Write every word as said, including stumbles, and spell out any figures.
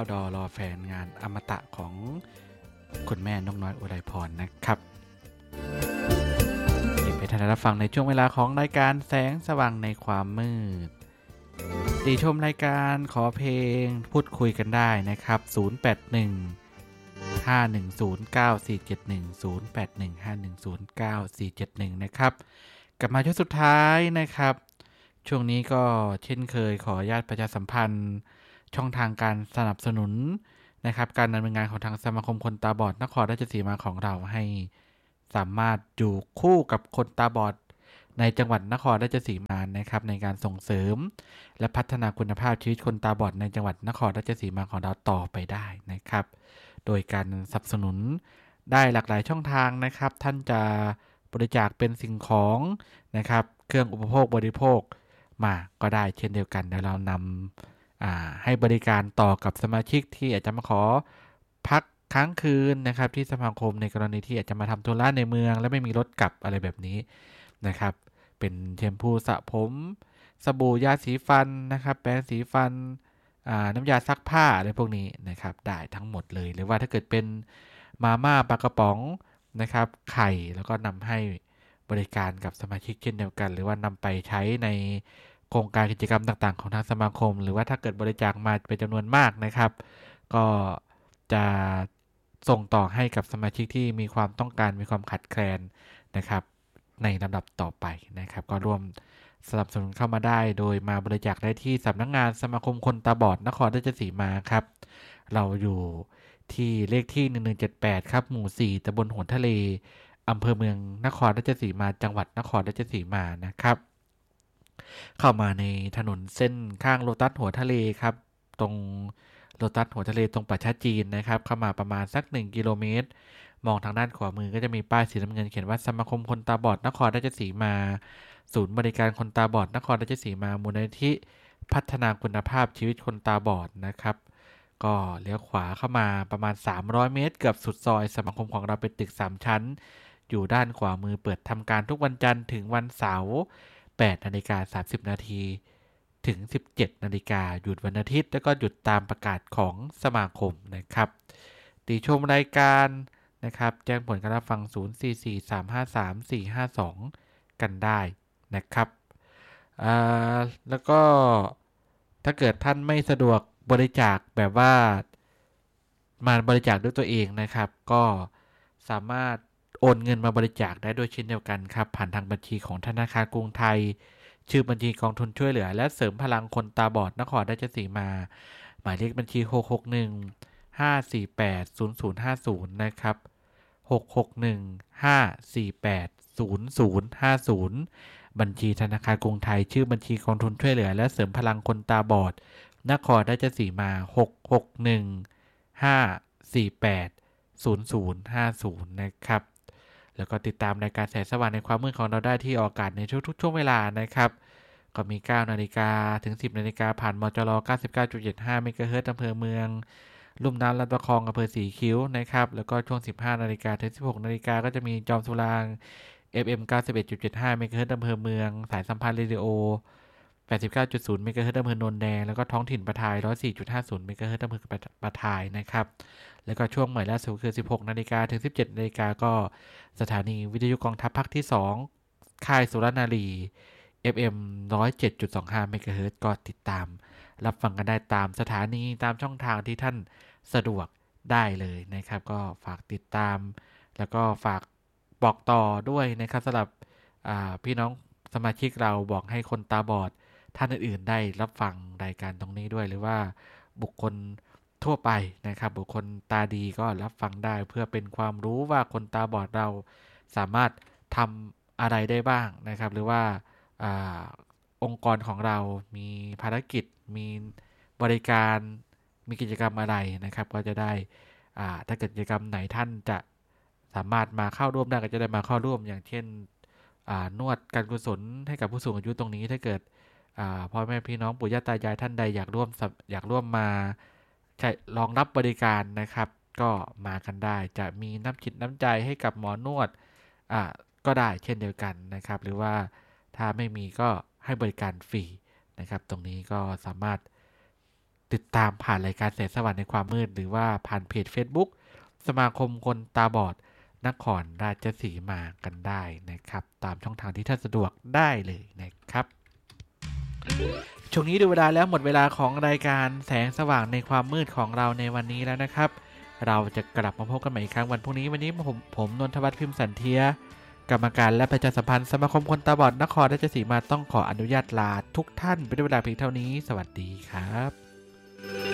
ดอรอแฟนงานอมตะของคุณแม่นกน้อยอุไรพรนะครับยินดีท่านรับฟังในช่วงเวลาของรายการแสงสว่างในความมืดติชมรายการขอเพลงพูดคุยกันได้นะครับศูนย์ แปด หนึ่ง ห้า หนึ่ง ศูนย์ เก้า สี่ เจ็ด หนึ่ง ศูนย์ แปด หนึ่ง ห้า หนึ่ง ศูนย์ เก้า สี่ เจ็ด หนึ่งนะครับกลับมาช่วงสุดท้ายนะครับช่วงนี้ก็เช่นเคยขออนุญาตประชาสัมพันธ์ช่องทางการสนับสนุนนะครับการดำเนินงานของทางสมาคมคนตาบอดนครราชสีมาของเราให้สามารถอยู่คู่กับคนตาบอดในจังหวัดนครราชสีมานะครับในการส่งเสริมและพัฒนาคุณภาพชีวิตคนตาบอดในจังหวัดนครราชสีมาของเราต่อไปได้นะครับโดยการสนับสนุนได้หลากหลายช่องทางนะครับท่านจะบริจาคเป็นสิ่งของนะครับเครื่องอุปโภคบริโภคมาก็ได้เช่นเดียวกันเดี๋ยวเรานำให้บริการต่อกับสมาชิกที่อาจจะมาขอพักค้างคืนนะครับที่สมาคมในกรณีที่อาจจะมาทำธุระในเมืองและไม่มีรถกลับอะไรแบบนี้นะครับเป็นแชมพูสระผมสบู่ยาสีฟันนะครับแปรงสีฟันน้ำยาซักผ้าอะไรพวกนี้นะครับได้ทั้งหมดเลยหรือว่าถ้าเกิดเป็นมาม่าปลากระป๋องนะครับไข่แล้วก็นำให้บริการกับสมาชิกเช่นเดียวกันหรือว่านำไปใช้ในโครงการกิจกรรมต่างๆของทางสมาคมหรือว่าถ้าเกิดบริจาคมาเป็นจำนวนมากนะครับก็จะส่งต่อให้กับสมาชิกที่มีความต้องการมีความขัดแคลนนะครับในลำดับต่อไปนะครับก็ร่วมสนับสนุนเข้ามาได้โดยมาบริจาคได้ที่สำนักงานสมาคมคนตาบอดนครราชสีมาครับเราอยู่ที่เลขที่หนึ่งหนึ่งเจ็ดแปดครับหมู่สี่ตำบลโหนทะเลอำเภอเมืองนครราชสีมาจังหวัดนครราชสีมานะครับเข้ามาในถนนเส้นข้างโลตัสหัวทะเลครับตรงโลตัสหัวทะเลตรงป่าช้าจีนนะครับเข้ามาประมาณสักหนึ่งกิโลเมตรมองทางด้านขวามือก็จะมีป้ายสีน้ำเงินเขียนว่าสมาคมคนตาบอดนครราชสีมาศูนย์บริการคนตาบอดนครราชสีมามูลนิธิพัฒนาคุณภาพชีวิตคนตาบอดนะครับก็เลี้ยวขวาเข้ามาประมาณสามร้อยเมตรเกือบสุดซอยสมาคมของเราเป็นตึกสามชั้นอยู่ด้านขวามือเปิดทำการทุกวันจันทร์ถึงวันเสาร์แปดนาฬิกาสามสิบนาทีถึง สิบเจ็ดนาฬิกาหยุดวันอาทิตย์แล้วก็หยุดตามประกาศของสมาคมนะครับติชมรายการนะครับแจ้งผลการรับฟังศูนย์ สี่ สี่ สาม ห้า สาม สี่ ห้า สองกันได้นะครับแล้วก็ถ้าเกิดท่านไม่สะดวกบริจาคแบบว่ามาบริจาคด้วยตัวเองนะครับก็สามารถโอนเงินมาบริจาคได้ด้วยเช่นเดียวกันครับผ่านทางบัญชีของธนาคารกรุงไทยชื่อบัญชีกองทุนช่วยเหลือและเสริมพลังคนตาบอดนครราชสีมาหมายเลขบัญชีหก หก หนึ่ง ห้า สี่ แปด ศูนย์ ศูนย์ ห้า ศูนย์นะครับหก หก หนึ่ง ห้า สี่ แปด ศูนย์ ศูนย์ ห้า ศูนย์บัญชีธนาคารกรุงไทยชื่อบัญชีกองทุนช่วยเหลือและเสริมพลังคนตาบอดนครราชสีมาหก หก หนึ่ง ห้า สี่ แปด ศูนย์ ศูนย์ ห้า ศูนย์นะครับแล้วก็ติดตามรายการแสงสว่างในความมืดของเราได้ที่ออกอากาศในทุกๆช่วงเวลานะครับก็มี เก้านาฬิกาถึง สิบนาฬิกาผ่านมจร เก้าสิบเก้าจุดเจ็ดห้า เมกะเฮิรตซ์อำเภอเมืองลุ่มน้ำลำตะคองอำเภอสีคิ้วนะครับแล้วก็ช่วง สิบห้านาฬิกาถึง สิบหกนาฬิกาก็จะมีจอมสุราง เอฟ เอ็ม เก้าสิบเอ็ดจุดเจ็ดห้า เมกะเฮิรตซ์อำเภอเมืองสายสัมพันธ์เรดิโอ แปดสิบเก้าจุดศูนย์ เมกะเฮิรตซ์อำเภอโนนแดงแล้วก็ท้องถิ่นปะทาย หนึ่งร้อยสี่จุดห้าศูนย์ เมกะเฮิรตซ์อำเภอปะทายนะครับแล้วก็ช่วงใหม่ล่าสุดคือ สิบหกนาฬิกาถึง สิบเจ็ดนาฬิกาก็สถานีวิทยุกองทัพภาคที่สองค่ายสุรนารี เอฟ เอ็ม หนึ่งร้อยเจ็ดจุดสองห้า เมกะเฮิรตซ์ก็ติดตามรับฟังกันได้ตามสถานีตามช่องทางที่ท่านสะดวกได้เลยนะครับก็ฝากติดตามแล้วก็ฝากบอกต่อด้วยนะครับสำหรับพี่น้องสมาชิกเราบอกให้คนตาบอดท่านอื่นๆได้รับฟังรายการตรงนี้ด้วยหรือว่าบุคคลทั่วไปนะครับบุคคลตาดีก็รับฟังได้เพื่อเป็นความรู้ว่าคนตาบอดเราสามารถทำอะไรได้บ้างนะครับหรือว่าอาองค์กรของเรามีภารกิจมีบริการมีกิจกรรมอะไรนะครับก็จะได้ถ้าเกิดกิจกรรมไหนท่านจะสามารถมาเข้าร่วมได้ก็จะได้มาเข้าร่วมอย่างเช่นนวดการกุศลให้กับผู้สูงอายุตรงนี้ถ้าเกิดพ่อแม่พี่น้องปู่ย่าตายายท่านใดอยากร่วมอยากร่วมมาใช้ลองรับบริการนะครับก็มากันได้จะมีน้ำจิตน้ำใจให้กับหมอนวดก็ได้เช่นเดียวกันนะครับหรือว่าถ้าไม่มีก็ให้บริการฟรีนะครับตรงนี้ก็สามารถติดตามผ่านรายการแสงสว่างในความมืดหรือว่าผ่านเพจ Facebook สมาคมคนตาบอดนครราชสีมากันได้นะครับตามช่องทางที่ท่านสะดวกได้เลยนะครับช่วงนี้ดูเวลาแล้วหมดเวลาของรายการแสงสว่างในความมืดของเราในวันนี้แล้วนะครับเราจะกลับมาพบกันใหม่อีกครั้งวันพรุ่งนี้วันนี้ผมผมนนทวัฒน์พิมพ์สันเทียกรรมการและประชาสัมพันธ์สมาคมคนตาบอดนครราชสีมาต้องขออนุญาตลาทุกท่านไปด้วยเวลาเพียงเท่านี้สวัสดีครับ